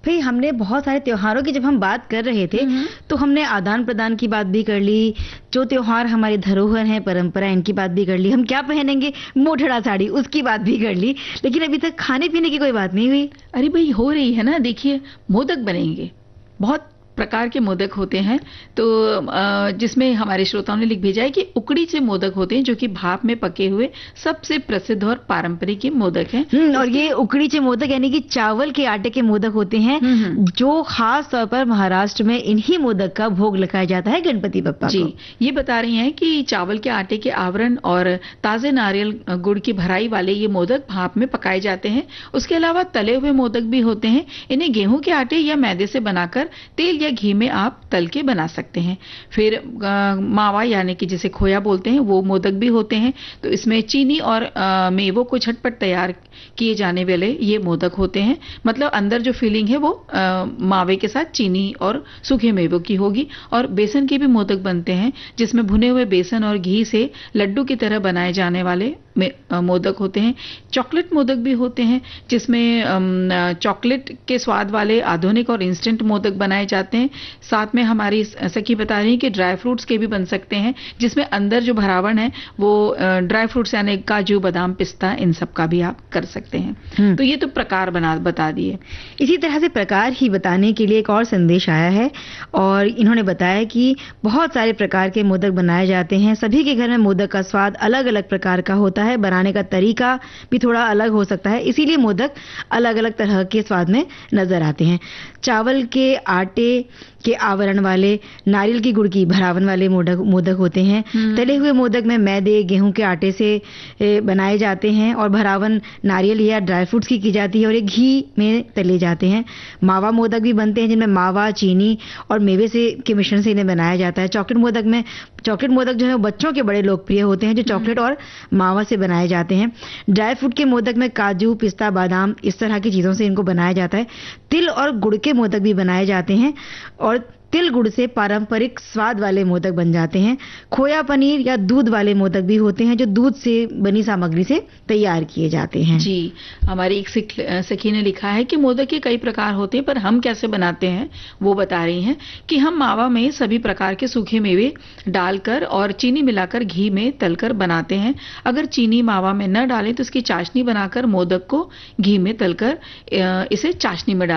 भाई हमने बहुत सारे त्योहारों की जब हम बात कर रहे थे तो हमने आदान प्रदान की बात भी कर ली, जो त्योहार हमारी धरोहर है, परंपरा, इनकी बात भी कर ली, हम क्या पहनेंगे मोढ़ड़ा साड़ी उसकी बात भी कर ली, लेकिन अभी तक खाने पीने की कोई बात नहीं हुई। अरे भाई हो रही है ना, देखिए मोदक बनेंगे, बहुत प्रकार के मोदक होते हैं। तो जिसमें हमारे श्रोताओं ने लिख भेजा है कि उकड़ी से मोदक होते हैं जो कि भाप में पके हुए सबसे प्रसिद्ध और पारंपरिक ये मोदक हैं। और ये उकड़ी से मोदक यानी कि चावल के आटे के मोदक होते हैं जो खास तौर पर महाराष्ट्र में इन्हीं मोदक का भोग लगाया जाता है गणपति बप्पा जी। को। ये बता रही हैं कि चावल के आटे के आवरण और ताजे नारियल गुड़ की भराई वाले ये मोदक भाप में पकाए जाते हैं। उसके अलावा तले हुए मोदक भी होते हैं। इन्हें गेहूं के आटे या मैदे से बनाकर तेल घी में आप तल के बना सकते हैं। फिर मावा यानी कि जिसे खोया बोलते हैं वो मोदक भी होते हैं। तो इसमें चीनी और मेवों को झटपट तैयार किए जाने वाले ये मोदक होते हैं। मतलब अंदर जो फीलिंग है वो मावे के साथ चीनी और सूखे मेवों की होगी। और बेसन के भी मोदक बनते हैं जिसमें भुने हुए बेसन और घी से लड्डू की तरह बनाए जाने वाले मोदक होते हैं। चॉकलेट मोदक भी होते हैं जिसमें चॉकलेट के स्वाद वाले आधुनिक और इंस्टेंट मोदक बनाए जाते हैं। साथ में हमारी सखी बता रही है कि ड्राई फ्रूट्स के भी बन सकते हैं जिसमें अंदर जो भरावन है वो ड्राई फ्रूट्स यानी काजू, बादाम, पिस्ता, इन सब का भी आप कर सकते हैं। तो ये तो प्रकार बता दिए। इसी तरह से प्रकार ही बताने के लिए एक और संदेश आया है और इन्होंने बताया कि बहुत सारे प्रकार के मोदक बनाए जाते हैं। सभी के घर में मोदक का स्वाद अलग अलग प्रकार का होता है, बनाने का तरीका भी थोड़ा अलग हो सकता है, इसीलिए मोदक अलग अलग तरह के स्वाद में नजर आते हैं। चावल के आटे के आवरण वाले, नारियल की गुड़ की भरावन वाले मोदक होते हैं। तले हुए मोदक में मैदे, गेहूं के आटे से बनाए जाते हैं और भरावन नारियल या ड्राई फ्रूट्स की जाती है और ये घी में तले जाते हैं। मावा मोदक भी बनते हैं जिनमें मावा, चीनी और मेवे से के मिश्रण से इन्हें बनाया जाता है। चॉकलेट मोदक जो है बच्चों के बड़े लोकप्रिय होते हैं जो चॉकलेट और मावा से बनाए जाते हैं। ड्राई फ्रूट के मोदक में काजू, पिस्ता, बादाम इस तरह की चीजों से इनको बनाया जाता है। तिल और गुड़ के मोदक भी बनाए जाते हैं और तिल गुड़ से पारंपरिक स्वाद वाले मोदक बन जाते हैं। खोया पनीर या दूध वाले मोदक भी होते हैं जो दूध से बनी सामग्री से तैयार किए जाते हैं। जी, हमारी एक सखी ने लिखा है कि मोदक के कई प्रकार होते हैं पर हम कैसे बनाते हैं वो बता रही हैं कि हम मावा में सभी प्रकार के सूखे मेवे डालकर और चीनी मिलाकर घी में तलकर बनाते हैं। अगर चीनी मावा में न डालें तो इसकी चाशनी बनाकर मोदक को घी में तलकर इसे चाशनी में